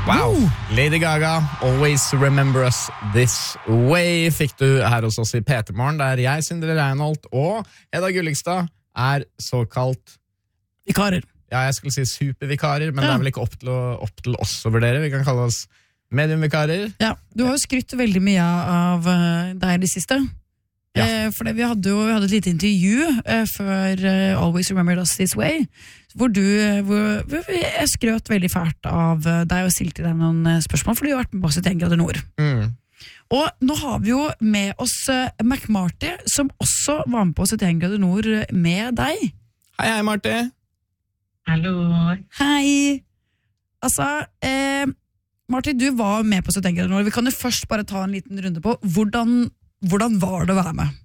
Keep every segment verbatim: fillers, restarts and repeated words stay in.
Wow, Lady Gaga, Always Remember Us This Way, fikk du her hos oss i P T Morgen, der jeg, Sindre Reinholdt og Hedda Gullikstad er såkalt vikarer. Ja, jeg skulle si supervikarer, men ja. Det er vel ikke opp til, å, opp til oss å vurdere. Vi kan kalle oss mediumvikarer. Ja, du har jo skrytt veldig mye av uh, deg det siste. Ja. Eh, for vi hadde jo vi hadde et lite intervju eh, før uh, Always Remember Us This Way, hvor du hvor, hvor jeg skrøt veldig fælt av deg og stilte deg noen spørsmål, for du har vært med på syttien grader nord. Mm. Og nå har vi jo med oss uh, McMarty, som også var med på syttien grader nord med deg. Hei, hei, Marty. Hallo. Hei. Altså, eh, Marty, du var med på syttien grader nord. Vi kan jo først bare ta en liten runde på hvordan, hvordan var det å være med?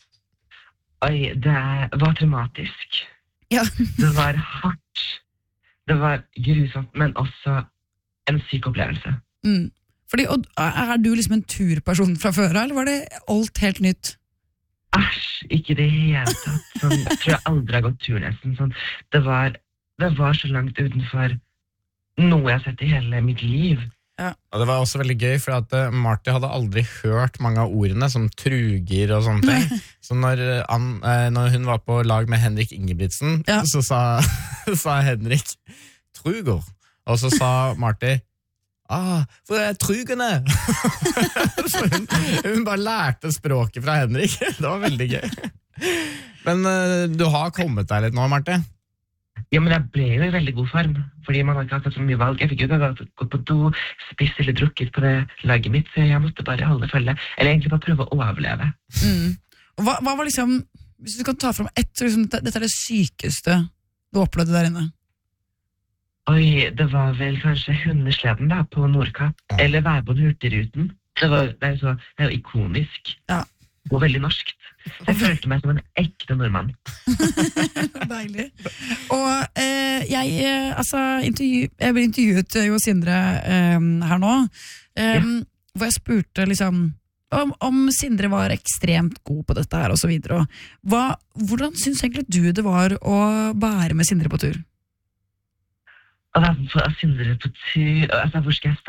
Oi, det var traumatisk. Ja. Det var hardt. Det var grusomt, men også en syk opplevelse. Mm. Fordi, og, er du liksom en turperson fra før, eller var det alt helt nytt? Æsj, ikke det hele tatt. Sånn, jeg tror jeg aldri har gått tur nesten. Sånn, det, var, det var så langt utenfor noe jeg har sett i hele mitt liv. Ja. Og det var også veldig gøy, for at uh, Marty hadde aldri hørt mange av ordene, som truger og sånne ting. Så når, uh, uh, når hun var på lag med Henrik Ingebrigtsen, ja. så sa, sa Henrik truger. Og så sa Marty ah, for det er trugene! Så hun, hun bare lærte språket fra Henrik. Det var veldig gøy. Men uh, du har kommet deg litt nå, Marty? Ja, men jeg ble jo i veldig god form, fordi man har ikke hatt så mye valg. Jeg fikk jo ikke gått på do, spist eller drukket på det laget mitt, så jeg måtte bare holde følge, eller egentlig bare prøve å overleve. Mm. Og hva, hva var liksom, hvis du kan ta frem ett, liksom, dette er det sykeste du opplevde der inne? Oi, det var vel kanskje hundesleden da, på Nordkapp, eller være på den hurtigruten. Det, var, det er jo så, det er jo ikonisk, ja. Og veldig norskt. Jeg følte meg som en ekte nordmann. Deilig. Og eh, jeg, eh, altså, intervju, jeg ble intervjuet jo Sindre eh, her nå, eh, ja. Hvor jeg spurte liksom, om, om Sindre var ekstremt god på dette her, og så videre. Og hva, hvordan synes egentlig du det var å være med Sindre på tur? Og da, for Sindre på tur, altså, hvor skal jeg